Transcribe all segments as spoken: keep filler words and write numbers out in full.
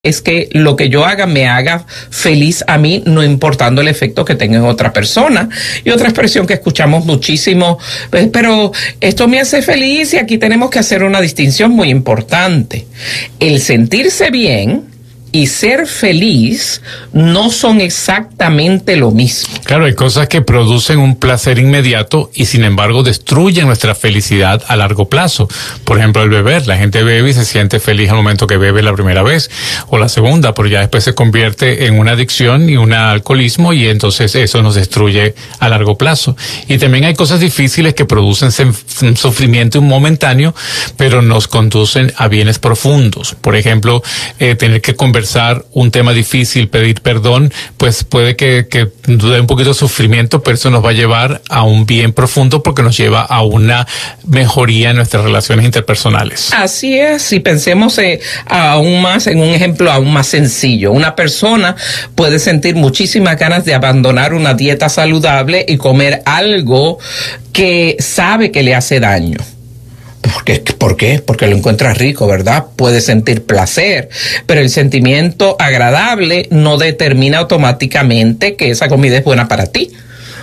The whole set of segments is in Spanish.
es que lo que yo haga me haga feliz a mí, no importando el efecto que tenga en otra persona. Y otra expresión que escuchamos muchísimo, pues, pero esto me hace feliz, y aquí tenemos que hacer una distinción muy importante. El sentirse bien y ser feliz no son exactamente lo mismo. Claro, hay cosas que producen un placer inmediato y sin embargo destruyen nuestra felicidad a largo plazo. Por ejemplo, el beber. La gente bebe y se siente feliz al momento que bebe la primera vez o la segunda, pero ya después se convierte en una adicción y un alcoholismo, y entonces eso nos destruye a largo plazo. Y también hay cosas difíciles que producen un sufrimiento momentáneo, pero nos conducen a bienes profundos. Por ejemplo, eh, tener que conversar un tema difícil, pedir perdón, pues puede que, que dé un poquito de sufrimiento, pero eso nos va a llevar a un bien profundo porque nos lleva a una mejoría en nuestras relaciones interpersonales. Así es, y pensemos eh, aún más en un ejemplo aún más sencillo. Una persona puede sentir muchísimas ganas de abandonar una dieta saludable y comer algo que sabe que le hace daño. ¿Por qué? ¿Por qué? Porque lo encuentra rico, ¿verdad? Puede sentir placer, pero el sentimiento agradable no determina automáticamente que esa comida es buena para ti.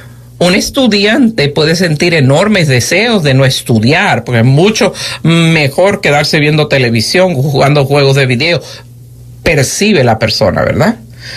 Un estudiante puede sentir enormes deseos de no estudiar, porque es mucho mejor quedarse viendo televisión, jugando juegos de video. Percibe la persona, ¿verdad?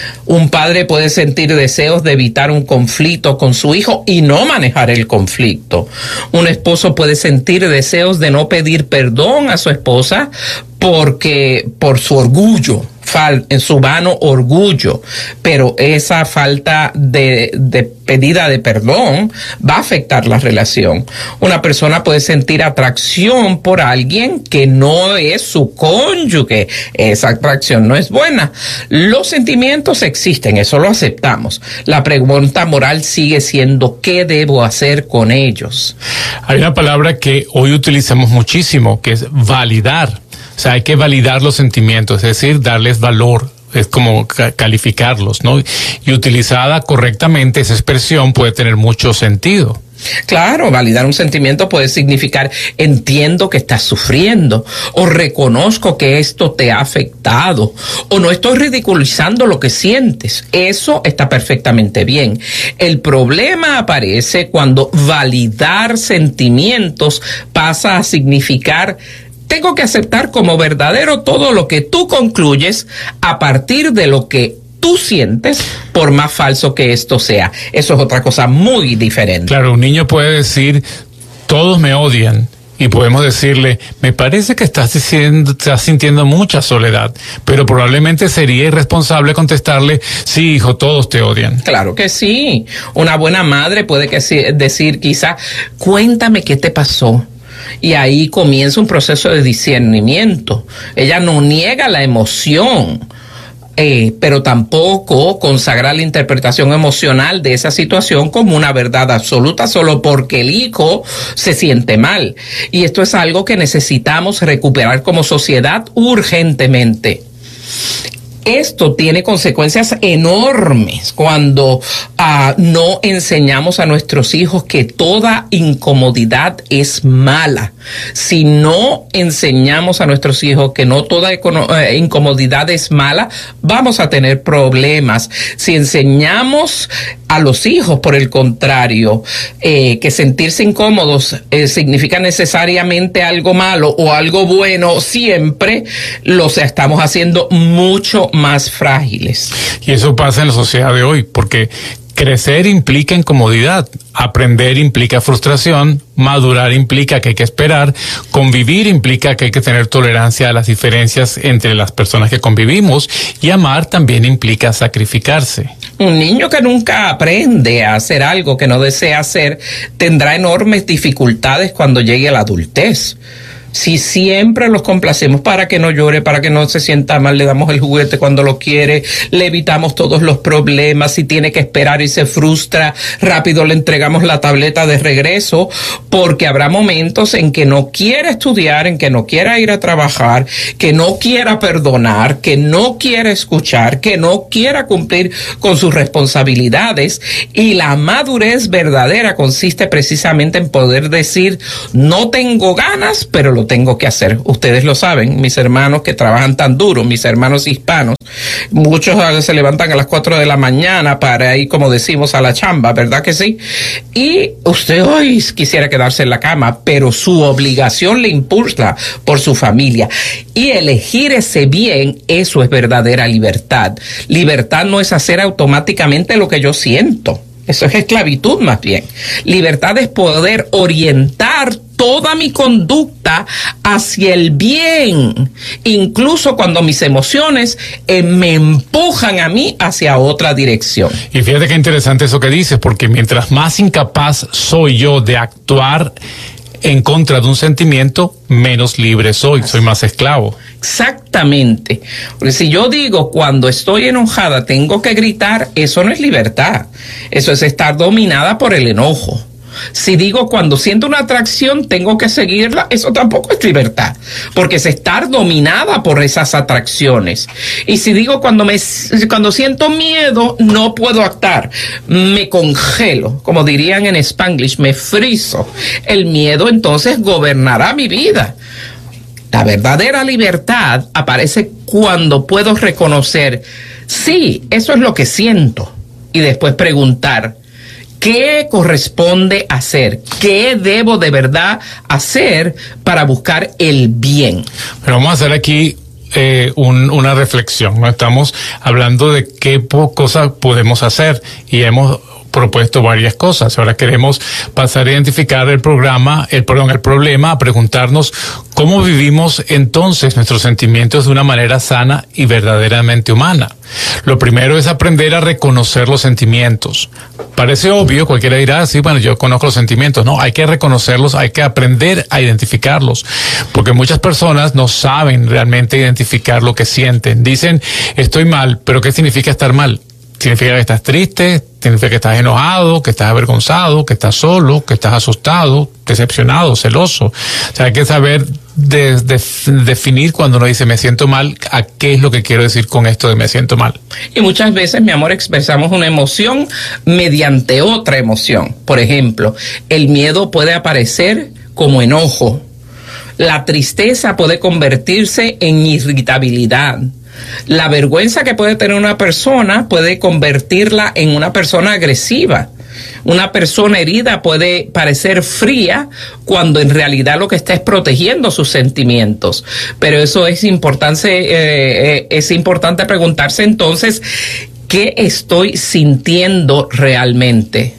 Un padre puede sentir deseos de evitar un conflicto con su hijo y no manejar el conflicto. Un esposo puede sentir deseos de no pedir perdón a su esposa porque por su orgullo, en su vano orgullo, pero esa falta de, de pedida de perdón va a afectar la relación. Una persona puede sentir atracción por alguien que no es su cónyuge. Esa atracción no es buena. Los sentimientos existen, eso lo aceptamos. La pregunta moral sigue siendo: ¿qué debo hacer con ellos? Hay una palabra que hoy utilizamos muchísimo, que es validar. O sea, hay que validar los sentimientos, es decir, darles valor, es como ca- calificarlos, ¿no? Y utilizada correctamente, esa expresión puede tener mucho sentido. Claro, validar un sentimiento puede significar: entiendo que estás sufriendo, o reconozco que esto te ha afectado, o no estoy ridiculizando lo que sientes. Eso está perfectamente bien. El problema aparece cuando validar sentimientos pasa a significar: tengo que aceptar como verdadero todo lo que tú concluyes a partir de lo que tú sientes, por más falso que esto sea. Eso es otra cosa muy diferente. Claro, un niño puede decir: todos me odian. Y podemos decirle: me parece que estás diciendo, estás sintiendo mucha soledad, pero probablemente sería irresponsable contestarle: sí, hijo, todos te odian. Claro que sí. Una buena madre puede que decir quizá: cuéntame qué te pasó. Y ahí comienza un proceso de discernimiento. Ella no niega la emoción, eh, pero tampoco consagra la interpretación emocional de esa situación como una verdad absoluta solo porque el hijo se siente mal. Y esto es algo que necesitamos recuperar como sociedad urgentemente. Esto tiene consecuencias enormes cuando uh, no enseñamos a nuestros hijos que toda incomodidad es mala. Si no enseñamos a nuestros hijos que no toda uh, incomodidad es mala, vamos a tener problemas. Si enseñamos a los hijos, por el contrario, eh, que sentirse incómodos eh, significa necesariamente algo malo o algo bueno siempre, los estamos haciendo mucho más frágiles. Y eso pasa en la sociedad de hoy, porque crecer implica incomodidad, aprender implica frustración, madurar implica que hay que esperar, convivir implica que hay que tener tolerancia a las diferencias entre las personas que convivimos, y amar también implica sacrificarse. Un niño que nunca aprende a hacer algo que no desea hacer tendrá enormes dificultades cuando llegue a la adultez. Si siempre los complacemos para que no llore, para que no se sienta mal, le damos el juguete cuando lo quiere, le evitamos todos los problemas, si tiene que esperar y se frustra, rápido le entregamos la tableta de regreso, porque habrá momentos en que no quiera estudiar, en que no quiera ir a trabajar, que no quiera perdonar, que no quiera escuchar, que no quiera cumplir con sus responsabilidades. Y la madurez verdadera consiste precisamente en poder decir: no tengo ganas, pero lo tengo que hacer. Ustedes lo saben, mis hermanos que trabajan tan duro, mis hermanos hispanos, muchos se levantan a las cuatro de la mañana para ir, como decimos, a la chamba, ¿verdad que sí? Y usted hoy quisiera quedarse en la cama, pero su obligación le impulsa por su familia. Y elegir ese bien, eso es verdadera libertad. Libertad no es hacer automáticamente lo que yo siento. Eso es esclavitud más bien. Libertad es poder orientar toda mi conducta hacia el bien, incluso cuando mis emociones eh, me empujan a mí hacia otra dirección. Y fíjate qué interesante eso que dices, porque mientras más incapaz soy yo de actuar en contra de un sentimiento, menos libre soy, soy más esclavo. Exactamente. Porque si yo digo cuando estoy enojada tengo que gritar, eso no es libertad. Eso es estar dominada por el enojo. Si digo cuando siento una atracción tengo que seguirla, eso tampoco es libertad, porque es estar dominada por esas atracciones. Y si digo cuando me cuando siento miedo no puedo actuar, me congelo, como dirían en Spanglish, me friso. El miedo entonces gobernará mi vida. La verdadera libertad aparece cuando puedo reconocer, sí, eso es lo que siento, y después preguntar, ¿qué corresponde hacer? ¿Qué debo de verdad hacer para buscar el bien? Pero vamos a hacer aquí eh, un, una reflexión, ¿no? Estamos hablando de qué po- cosas podemos hacer y hemos propuesto varias cosas. Ahora queremos pasar a identificar el programa, el, perdón, el problema, a preguntarnos cómo vivimos entonces nuestros sentimientos de una manera sana y verdaderamente humana. Lo primero es aprender a reconocer los sentimientos. Parece obvio, cualquiera dirá, sí, bueno, yo conozco los sentimientos. No, hay que reconocerlos, hay que aprender a identificarlos, porque muchas personas no saben realmente identificar lo que sienten. Dicen, estoy mal, pero ¿qué significa estar mal? Significa que estás triste, significa que estás enojado, que estás avergonzado, que estás solo, que estás asustado, decepcionado, celoso. O sea, hay que saber de, de, definir cuando uno dice me siento mal, a qué es lo que quiero decir con esto de me siento mal. Y muchas veces, mi amor, expresamos una emoción mediante otra emoción. Por ejemplo, el miedo puede aparecer como enojo. La tristeza puede convertirse en irritabilidad. La vergüenza que puede tener una persona puede convertirla en una persona agresiva. Una persona herida puede parecer fría cuando en realidad lo que está es protegiendo sus sentimientos. Pero eso es importante, eh, eh, es importante preguntarse entonces, ¿qué estoy sintiendo realmente?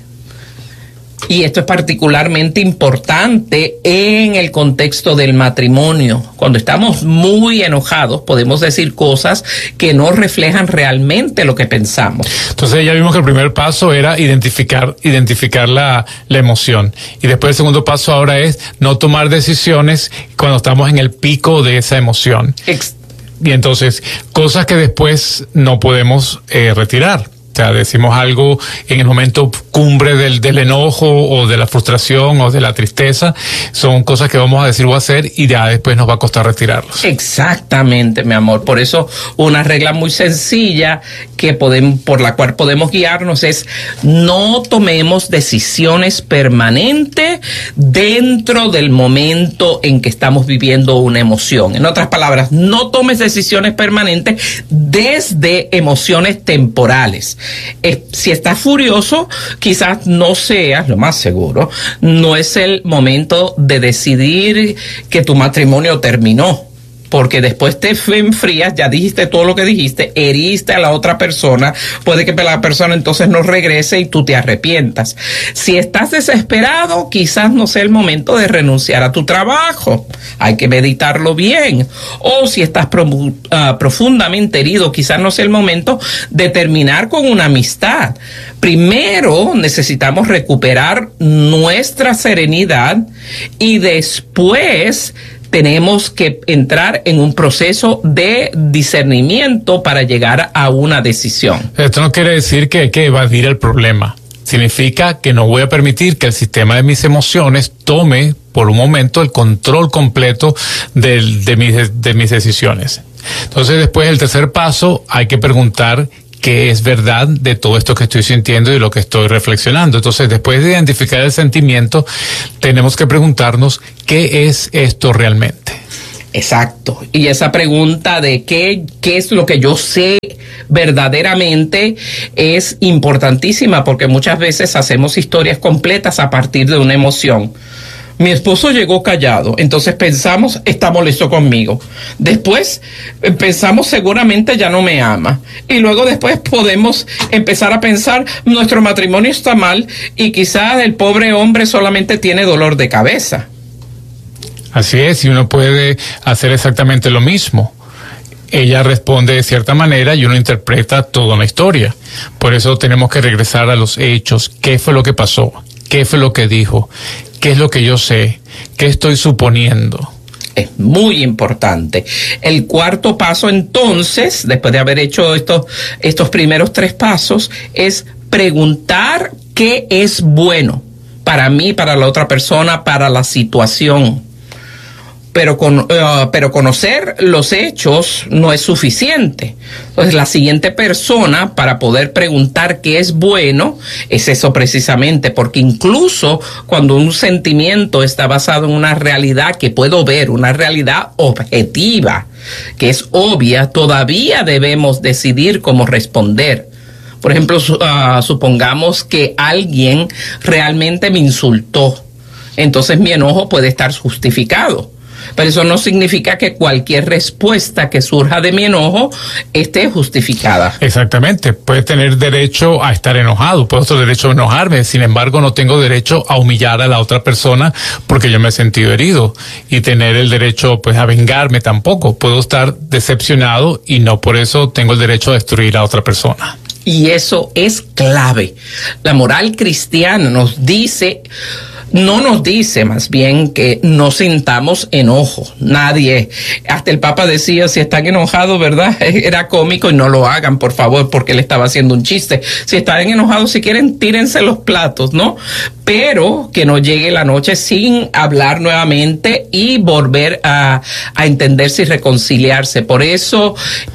Y esto es particularmente importante en el contexto del matrimonio. Cuando estamos muy enojados, podemos decir cosas que no reflejan realmente lo que pensamos. Entonces ya vimos que el primer paso era identificar, identificar la, la emoción. Y después el segundo paso ahora es no tomar decisiones cuando estamos en el pico de esa emoción. Ex- y entonces, cosas que después no podemos eh, retirar. O sea, decimos algo en el momento cumbre del, del enojo o de la frustración o de la tristeza, son cosas que vamos a decir o hacer y ya después nos va a costar retirarlos. Exactamente, mi amor. Por eso una regla muy sencilla que podemos, por la cual podemos guiarnos es no tomemos decisiones permanentes dentro del momento en que estamos viviendo una emoción. En otras palabras, no tomes decisiones permanentes desde emociones temporales. Eh, si estás furioso, quizás no seas, lo más seguro, no es el momento de decidir que tu matrimonio terminó. Porque después te enfrías, ya dijiste todo lo que dijiste, heriste a la otra persona, puede que la persona entonces no regrese y tú te arrepientas. Si estás desesperado, quizás no sea el momento de renunciar a tu trabajo, hay que meditarlo bien. O si estás pro, uh, profundamente herido, quizás no sea el momento de terminar con una amistad. Primero necesitamos recuperar nuestra serenidad y después tenemos que entrar en un proceso de discernimiento para llegar a una decisión. Esto no quiere decir que hay que evadir el problema. Significa que no voy a permitir que el sistema de mis emociones tome por un momento el control completo de, de, mis, de mis decisiones. Entonces, después, el tercer paso, hay que preguntar qué es verdad de todo esto que estoy sintiendo y de lo que estoy reflexionando. Entonces, después de identificar el sentimiento, tenemos que preguntarnos qué es esto realmente. Exacto. Y esa pregunta de qué, qué es lo que yo sé verdaderamente es importantísima, porque muchas veces hacemos historias completas a partir de una emoción. Mi esposo llegó callado, entonces pensamos, está molesto conmigo. Después pensamos, seguramente ya no me ama. Y luego después podemos empezar a pensar, nuestro matrimonio está mal y quizás el pobre hombre solamente tiene dolor de cabeza. Así es, y uno puede hacer exactamente lo mismo. Ella responde de cierta manera y uno interpreta toda una historia. Por eso tenemos que regresar a los hechos. ¿Qué fue lo que pasó? ¿Qué fue lo que dijo? ¿Qué es lo que yo sé? ¿Qué estoy suponiendo? Es muy importante. El cuarto paso, entonces, después de haber hecho estos, estos primeros tres pasos, es preguntar qué es bueno para mí, para la otra persona, para la situación. Pero, con, uh, pero conocer los hechos no es suficiente. Entonces, la siguiente persona para poder preguntar qué es bueno es eso precisamente, porque incluso cuando un sentimiento está basado en una realidad que puedo ver, una realidad objetiva, que es obvia, todavía debemos decidir cómo responder. Por ejemplo, uh, supongamos que alguien realmente me insultó, entonces mi enojo puede estar justificado. Pero eso no significa que cualquier respuesta que surja de mi enojo esté justificada. Exactamente. Puedes tener derecho a estar enojado, puedo tener derecho a enojarme, sin embargo no tengo derecho a humillar a la otra persona porque yo me he sentido herido, y tener el derecho pues a vengarme tampoco. Puedo estar decepcionado y no por eso tengo el derecho a destruir a otra persona. Y eso es clave. La moral cristiana nos dice... No nos dice más bien que no sintamos enojo. Nadie, hasta el Papa decía, si están enojados, ¿verdad? Era cómico y no lo hagan, por favor, porque él estaba haciendo un chiste. Si están enojados, si quieren, tírense los platos, ¿no? Pero que no llegue la noche sin hablar nuevamente y volver a, a entenderse y reconciliarse. Por eso,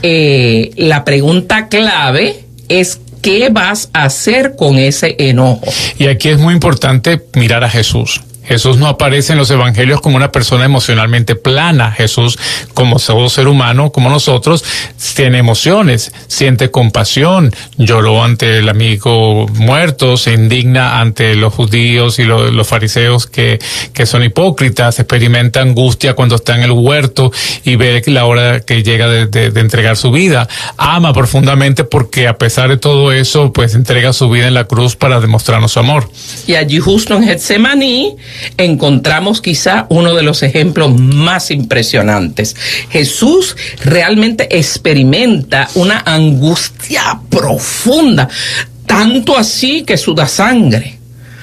eh, la pregunta clave es ¿qué vas a hacer con ese enojo? Y aquí es muy importante mirar a Jesús. Jesús no aparece en los evangelios como una persona emocionalmente plana. Jesús, como todo ser humano, como nosotros, tiene emociones, siente compasión, lloró ante el amigo muerto, se indigna ante los judíos y los, los fariseos que, que son hipócritas, experimenta angustia cuando está en el huerto y ve la hora que llega de, de, de entregar su vida. Ama profundamente porque a pesar de todo eso, pues entrega su vida en la cruz para demostrarnos su amor. Y allí justo en Getsemaní encontramos quizá uno de los ejemplos más impresionantes. Jesús realmente experimenta una angustia profunda, tanto así que suda sangre.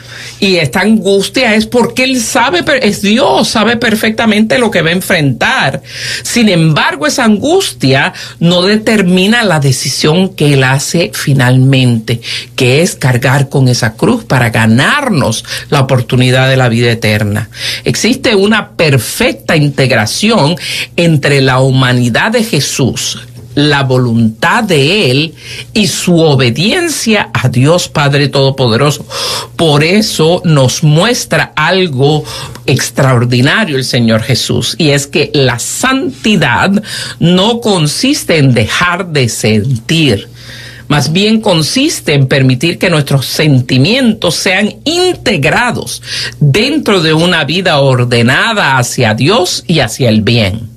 Y esta angustia es porque él sabe, es Dios, sabe perfectamente lo que va a enfrentar. Sin embargo, esa angustia no determina la decisión que él hace finalmente, que es cargar con esa cruz para ganarnos la oportunidad de la vida eterna. Existe una perfecta integración entre la humanidad de Jesús, la voluntad de él y su obediencia a Dios Padre Todopoderoso. Por eso nos muestra algo extraordinario el Señor Jesús, y es que la santidad no consiste en dejar de sentir, más bien consiste en permitir que nuestros sentimientos sean integrados dentro de una vida ordenada hacia Dios y hacia el bien.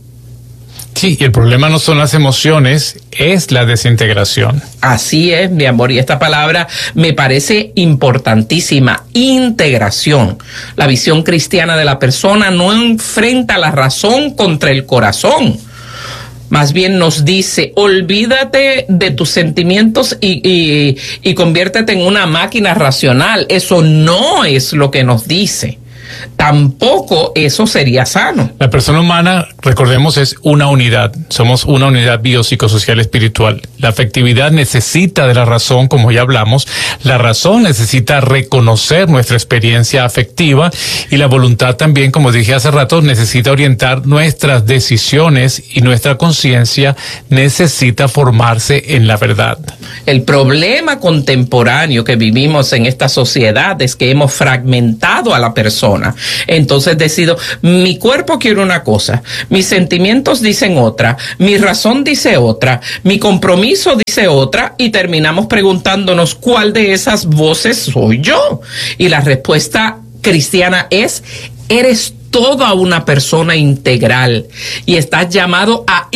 Sí, y el problema no son las emociones, es la desintegración. Así es, mi amor, y esta palabra me parece importantísima, integración. La visión cristiana de la persona no enfrenta la razón contra el corazón. Más bien nos dice, olvídate de tus sentimientos y, y, y conviértete en una máquina racional. Eso no es lo que nos dice. Tampoco eso sería sano. La persona humana, recordemos, es una unidad. Somos una unidad biopsicosocial espiritual. La afectividad necesita de la razón, como ya hablamos. La razón necesita reconocer nuestra experiencia afectiva, y la voluntad también, como dije hace rato, necesita orientar nuestras decisiones, y nuestra conciencia necesita formarse en la verdad. El problema contemporáneo que vivimos en esta sociedad es que hemos fragmentado a la persona. Entonces decido, mi cuerpo quiere una cosa, mis sentimientos dicen otra, mi razón dice otra, mi compromiso dice otra, y terminamos preguntándonos cuál de esas voces soy yo. Y la respuesta cristiana es, eres toda una persona integral y estás llamado a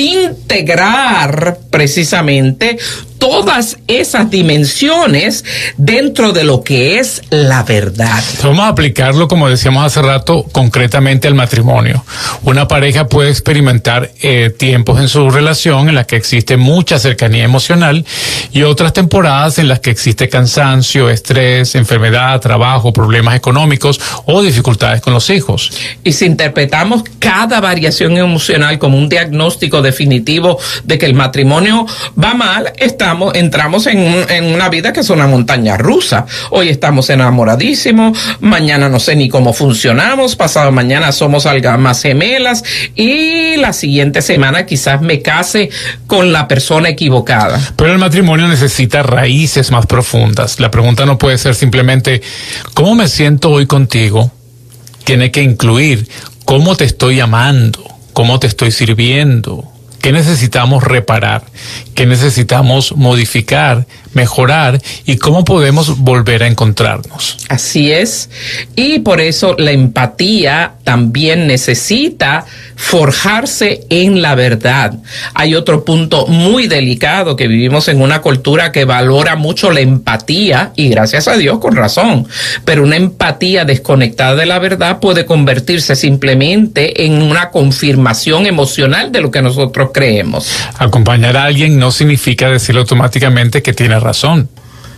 integrar precisamente todas esas dimensiones dentro de lo que es la verdad. Vamos a aplicarlo, como decíamos hace rato, concretamente al matrimonio. Una pareja puede experimentar eh, tiempos en su relación en las que existe mucha cercanía emocional y otras temporadas en las que existe cansancio, estrés, enfermedad, trabajo, problemas económicos o dificultades con los hijos. Y si interpretamos cada variación emocional como un diagnóstico definitivo de que el matrimonio va mal, está entramos en, un, en una vida que es una montaña rusa. Hoy estamos enamoradísimos, mañana no sé ni cómo funcionamos, pasado mañana somos almas gemelas y la siguiente semana quizás me case con la persona equivocada. Pero el matrimonio necesita raíces más profundas. La pregunta no puede ser simplemente ¿cómo me siento hoy contigo? Tiene que incluir cómo te estoy amando, cómo te estoy sirviendo, qué necesitamos reparar, qué necesitamos modificar, mejorar y cómo podemos volver a encontrarnos. Así es, y por eso la empatía también necesita forjarse en la verdad. Hay otro punto muy delicado, que vivimos en una cultura que valora mucho la empatía, y gracias a Dios con razón, pero una empatía desconectada de la verdad puede convertirse simplemente en una confirmación emocional de lo que nosotros creemos. Acompañar a alguien no significa decirle automáticamente que tiene razón.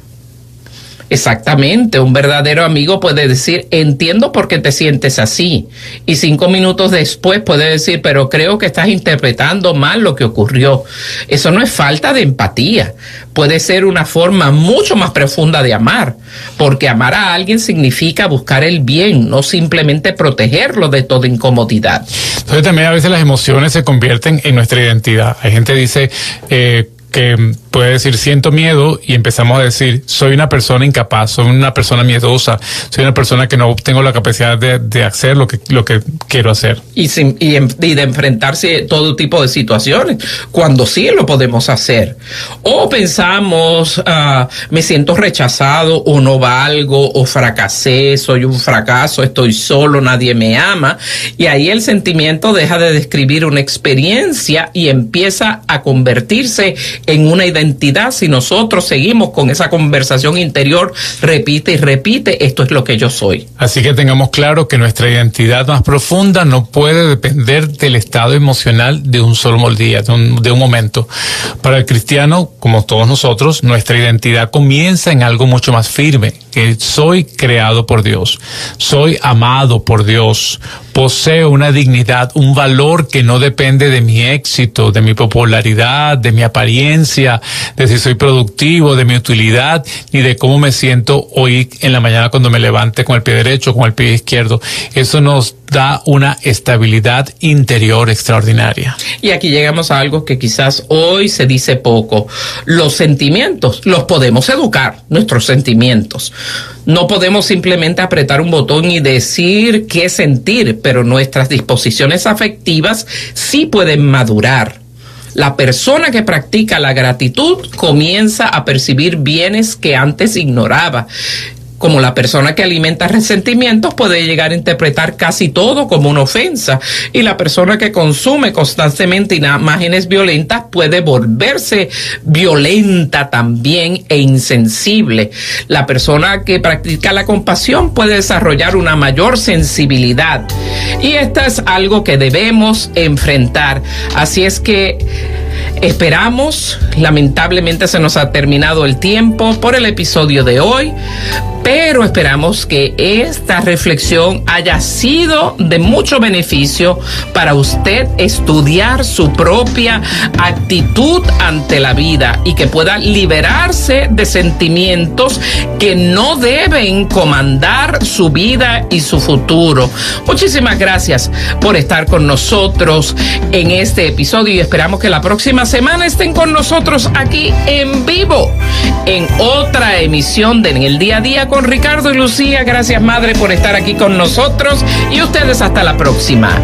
Exactamente, un verdadero amigo puede decir, entiendo por qué te sientes así, y cinco minutos después puede decir, pero creo que estás interpretando mal lo que ocurrió. Eso no es falta de empatía, puede ser una forma mucho más profunda de amar, porque amar a alguien significa buscar el bien, no simplemente protegerlo de toda incomodidad. Entonces también a veces las emociones se convierten en nuestra identidad. Hay gente que dice, eh, que puede decir siento miedo y empezamos a decir soy una persona incapaz, soy una persona miedosa, soy una persona que no tengo la capacidad de, de hacer lo que, lo que quiero hacer. Y, sin, y, y de enfrentarse a todo tipo de situaciones, cuando sí lo podemos hacer. O pensamos, uh, me siento rechazado o no valgo o fracasé, soy un fracaso, estoy solo, nadie me ama. Y ahí el sentimiento deja de describir una experiencia y empieza a convertirse en una identidad si nosotros seguimos con esa conversación interior, repite y repite, esto es lo que yo soy. Así que tengamos claro que nuestra identidad más profunda no puede depender del estado emocional de un solo día, de un, de un momento. Para el cristiano, como todos nosotros, nuestra identidad comienza en algo mucho más firme, que soy creado por Dios, soy amado por Dios, poseo una dignidad, un valor que no depende de mi éxito, de mi popularidad, de mi apariencia, de si soy productivo, de mi utilidad, ni de cómo me siento hoy en la mañana cuando me levante con el pie derecho, con el pie izquierdo. Eso nos da una estabilidad interior extraordinaria. Y aquí llegamos a algo que quizás hoy se dice poco. Los sentimientos los podemos educar, nuestros sentimientos. No podemos simplemente apretar un botón y decir qué sentir, pero nuestras disposiciones afectivas sí pueden madurar. La persona que practica la gratitud comienza a percibir bienes que antes ignoraba. Como la persona que alimenta resentimientos puede llegar a interpretar casi todo como una ofensa, y la persona que consume constantemente imágenes violentas puede volverse violenta también e insensible. La persona que practica la compasión puede desarrollar una mayor sensibilidad, y esto es algo que debemos enfrentar. Así es que esperamos, lamentablemente se nos ha terminado el tiempo por el episodio de hoy, pero esperamos que esta reflexión haya sido de mucho beneficio para usted estudiar su propia actitud ante la vida y que pueda liberarse de sentimientos que no deben comandar su vida y su futuro. Muchísimas gracias por estar con nosotros en este episodio y esperamos que la próxima semana estén con nosotros aquí en vivo en otra emisión de En el Día a Día con Ricardo y Lucía. Gracias, madre, por estar aquí con nosotros y ustedes hasta la próxima.